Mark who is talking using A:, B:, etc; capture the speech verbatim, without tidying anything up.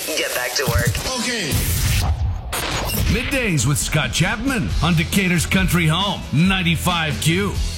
A: get back to work.
B: Okay.
C: Middays with Scott Chapman on Decatur's Country Home, ninety-five Q.